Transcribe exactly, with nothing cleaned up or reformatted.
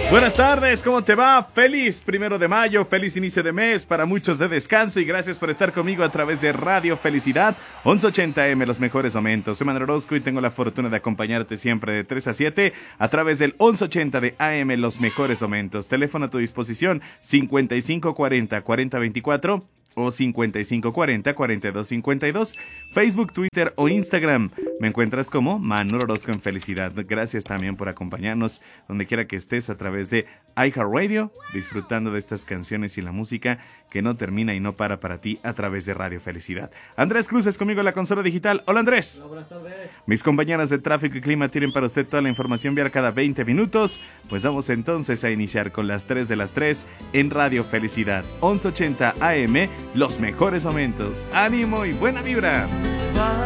Buenas tardes, ¿cómo te va? Feliz primero de mayo, feliz inicio de mes, para muchos de descanso y gracias por estar conmigo a través de Radio Felicidad, once ochenta eme, los mejores momentos. Soy Manuel Orozco y tengo la fortuna de acompañarte siempre de tres a siete a través del once ochenta de A M, los mejores momentos. Teléfono a tu disposición, cincuenta y cinco cuarenta, cuarenta veinticuatro o cincuenta y cinco cuarenta, cuarenta y dos cincuenta y dos, Facebook, Twitter o Instagram. Me encuentras como Manuel Orozco en Felicidad. Gracias también por acompañarnos donde quiera que estés a través de iHeartRadio, disfrutando de estas canciones y la música que no termina y no para para ti a través de Radio Felicidad. Andrés Cruz es conmigo en la consola digital. Hola Andrés. Hola, buenas tardes. Mis compañeras de tráfico y clima tienen para usted toda la información vial cada veinte minutos. Pues vamos entonces a iniciar con las tres de las tres en Radio Felicidad, once ochenta A M, los mejores momentos. Ánimo y buena vibra.